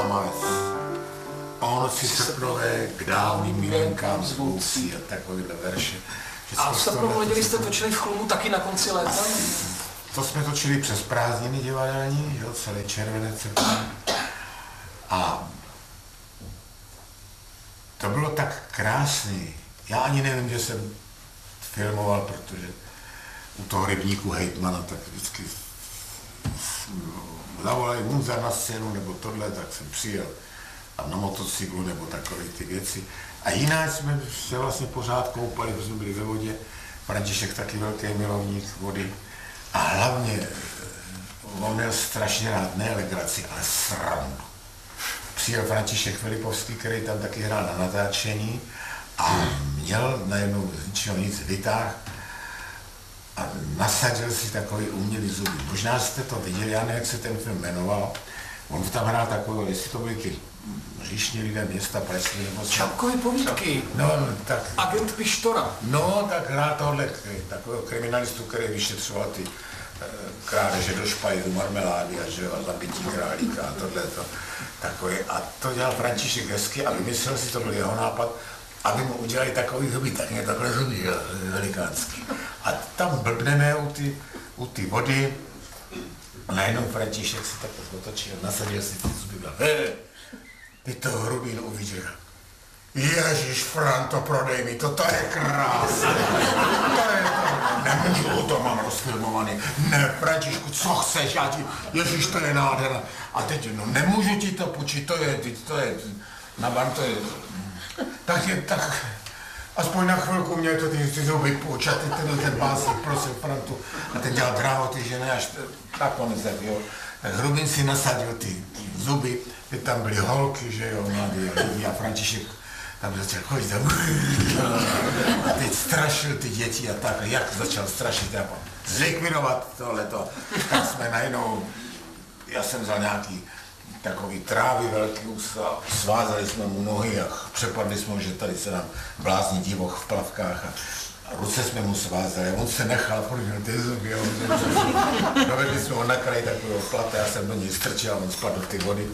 Mávec. O noci srpnové k dávným milenkám zvoucí a takovýhle verše. A v srpnovou neděli jste točili v Chlumu taky na konci léta? To jsme točili přes prázdniny divadelní, jo, celý červenec. A to bylo tak krásný. Já ani nevím, že jsem filmoval, protože u toho rybníku hejtmana tak vždycky zavolají Munzar na scénu nebo tohle, tak jsem přijel a na motocyklu nebo takové ty věci. A jinak jsme se vlastně pořád koupali, protože jsme byli ve vodě. František taky velký milovník vody. A hlavně on měl strašně rád ne legraci, ale srandu. Přijel František Filipovský, který tam taky hrál na natáčení a měl najednou z ničeho nic vytáh a nasadil si takový umělý zuby. Možná jste to viděli, já nevím, jak se ten film jmenoval. On tam hrál takový, jestli to byly ty říšní lidé města Pražské nebo... Čapkové povídky. No, tak... Agent Pištora. No, tak hrál tohle takového kriminalistu, který vyšetřoval ty krádeže do špajzu, marmelády a, že, a zabití králíka a tohleto. Takový. A to dělal František hezky a vymyslel si, to byl jeho nápad, aby mu udělali takový zuby, tak mě takhle zuby velikánský. A tam blbneme u ty vody, a najednou František si takhle otočil, nasadil si ty zuby a ty to Hrubín uviděl. Ježiš, Franto, prodej mi to, to je krásné. To je to. Nemůžu, to mám rozfilmovaný. Ne, Františku, co chceš, já ti, ježiš, to je nádhera. A teď, no nemůžu ti to půjčit, to je, na ban to je, tak, aspoň na chvilku mě to ty zuby půjčat, ten básník prosil Frantu a ten dělal dráhoty, že ne až nakonec, jo. Tak Hrubin si nasadil ty zuby, teď tam byly holky, že jo, mladí lidi a František tam začal chodit a teď strašil ty děti a tak, a jak začal strašit, jako zlikvidovat tohleto, tak jsme najednou, já jsem vzal nějaký takový trávy velký a svázali jsme mu nohy a přepadli jsme, že tady se nám blázní divoch v plavkách a ruce jsme mu svázali, on se nechal, protože ty zuby, dovedli jsme ho na kraj takového plata, já jsem do něj strčil a on spadl do ty vody.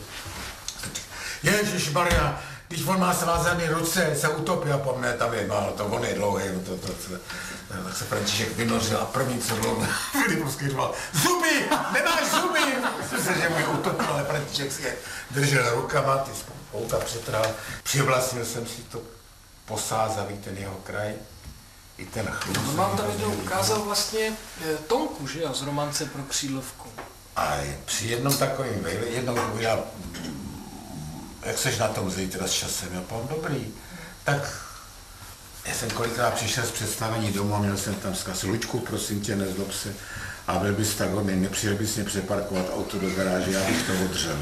Ježišmarja, když on má svázané ruce, se utopil po mne, tam je málo, to on je dlouhý, tak se František vynořil a první, co bylo, Filipovský říkal, zuby, nemáš zuby! Myslím se, že mu je utopil, ale František si je držel rukama, ty spouta přetrhal, přivlastnil jsem si to posázavý ten jeho kraj, i ten chlub. On vám tam jednou ukázal vlastně Tonku, že jo, z Romance pro křídlovku. A při jednom takovým vejle, jednou já, jak seš na tom zítra s časem, já povím, dobrý. Tak já jsem kolikrát přišel z představení domů a měl jsem tam vzkaz, Luďku, prosím tě, nezlob se, a byl bys tak hodný, nepřijel bys mě přeparkovat auto do garáže, já bych to odřel.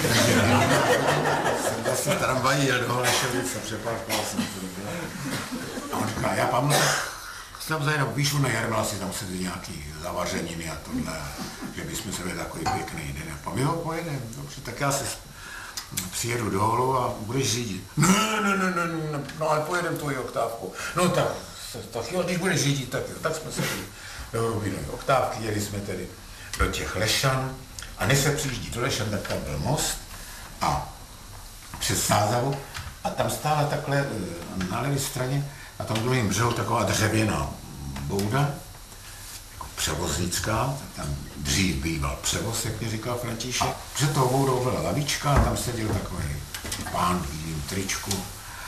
Jsem vlastně tramvají jel do Holešovic a přeparkoval jsem to. A on říká, já pamatuju, jsem zajednou, víš, na Jarmila si tam sedí nějaký zavařeniny a tohle, že bychom se byli takový pěkný den. A jo, pojedem, dobře, tak já se přijedu dolů a budeš řídit. Ne, no ale pojedem tvoji oktávku. No tak jo, když budeš řídit, tak jo, tak jsme se byli do Hrubinové oktávky, jeli jsme tedy do těch Lešan a než se přijíždí do Lešan, tak tam byl most a přes Sázavu a tam stála takhle na levé straně na tom druhém břehu taková dřevěná bouda, jako převoznická, tam dřív býval převoz, jak mi říkal František. Před tou boudou byla lavička a tam seděl takový pán v bílém tričku,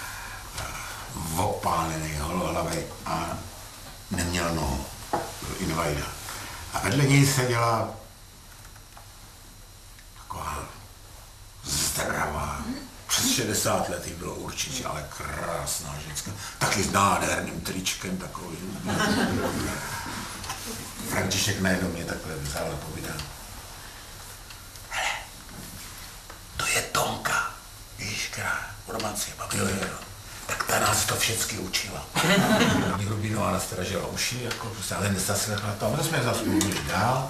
opálený, holohlavý a neměl nohu, byl invalida. A vedle něj seděla taková zdravá, přes 60 let jí bylo určitě, ale krásná ženská, taky s nádherným tričkem takový. František najednou mě takhle vzal a povídal. Hele, to je Tonka, víš, která v romanci, jo. Tak ta nás to všecky učila. Hrubinová nastražila uši, jako, ale nezaslechla to. A my jsme zase mluvili dál.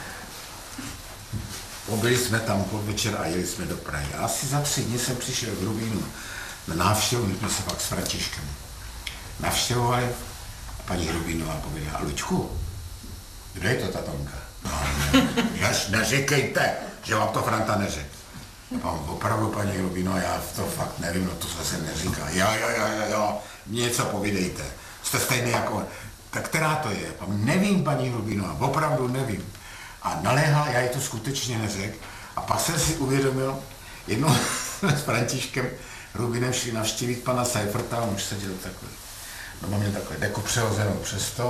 Byli jsme tam podvečer a jeli jsme do Prahy. A asi za 3 dny jsem přišel v Hrubínu na návštěvu, my jsme se pak s Františkem navštěvovali a paní Hrubinová pověděla, Luďku, kdo je to ta Tonka? No, neříkejte, že vám to Franta neřekl. A opravdu, paní Rubino, já to fakt nevím, no to se neříká. Jo, něco povídejte. Jste stejný jako... Tak která to je? Nevím, paní Rubino, opravdu nevím. A naléhal, já ji to skutečně neřekl. A pak jsem si uvědomil, jednou s Františkem Rubinem šli navštívit pana Seiferta a muž seděl takový. No, měl takhle deku přehozenou přes to